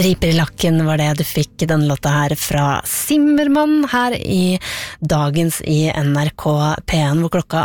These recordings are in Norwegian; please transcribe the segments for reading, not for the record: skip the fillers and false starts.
Riper I lakken var det du fikk den låta her fra Zimmermann her I dagens I NRK P1 hvor klokka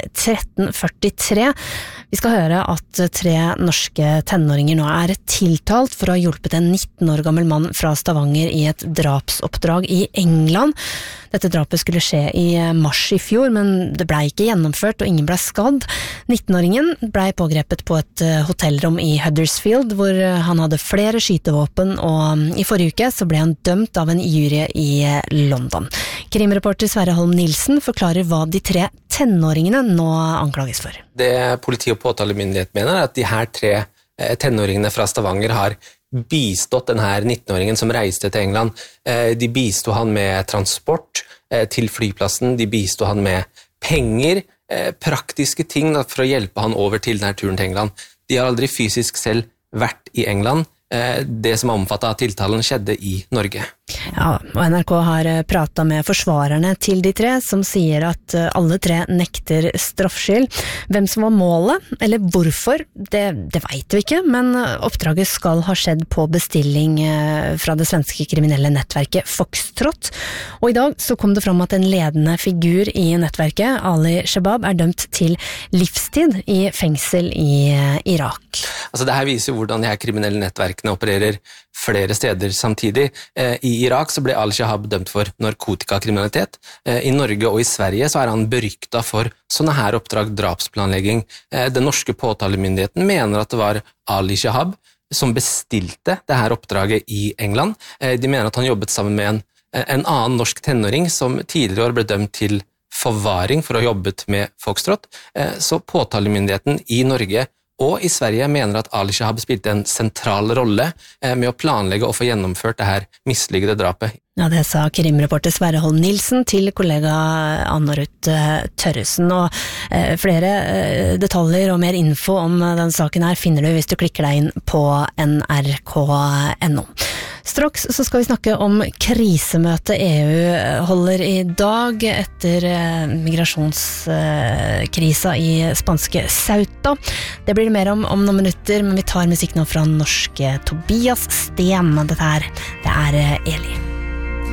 13:43. Vi skal høre at 3 norske tenåringer nå tiltalt for å ha hjulpet en 19 år gammel mann fra Stavanger I et drapsoppdrag I England. Dette drapet skulle skje I mars I fjor, men det ble ikke gjennomført og ingen ble skadd. 19-åringen ble pågrepet på et hotellrom I Huddersfield hvor han hadde flere skytevåpen og I forrige uke så ble han dømt av en jury I London. Krimreporter Sverre Holm Nilsen forklarer hva de 3 tenåringene nå anklages for. Det politi- og påtalemyndighet mener at de her 3 tenåringene fra Stavanger har bistått den her 19-åringen som reiste til England. De bistod han med transport til flyplassen, de bistod han med penger, praktiske ting for å hjelpe han over til denne turen til England. De har aldri fysisk selv vært I England. Det som omfattet av tiltalen skjedde I Norge. Ja, og NRK har pratet med forsvarerne til de 3 som sier at alle 3 nekter straffskyld. Hvem som var målet, eller hvorfor, det vet vi ikke, men oppdraget skal ha skjedd på bestilling fra det svenske kriminelle nettverket Foxtrot. Og I dag så kom det fram at en ledende figur I nettverket, Ali Shabab, dømt til livstid I fengsel I Irak. Altså det her viser hvordan de her kriminelle nettverkene opererer flere steder samtidig. I Irak så ble Al-Shahab dømt for narkotikakriminalitet. I Norge og I Sverige så han berykta for sånne her oppdrag drapsplanlegging. Den norske påtalemyndigheten mener at det var Al-Shahab som bestilte det her oppdraget I England. De mener at han jobbet sammen med en annen norsk tenåring som tidligere år ble dømt til forvaring for å ha jobbet med Foxtrot. Så påtalemyndigheten I Norge og I Sverige mener at Al-Shahab spilte en sentral rolle med å planlegge og få gjennomført det her mislykkede drapet. Ja, det sa krimreporter Sverre Holm Nilsen til kollega Anna-Ruth Tørresen. Og flere detaljer og mer info om den saken her finner du hvis du klikker deg inn på nrk.no. Straks så skal vi snakke om krisemøtet EU holder I dag etter migrasjonskrisa I spanske Ceuta. Det blir det mer om noen minutter, men vi tar musikk nå fra norske Tobias Sten. Dette her, det Eli.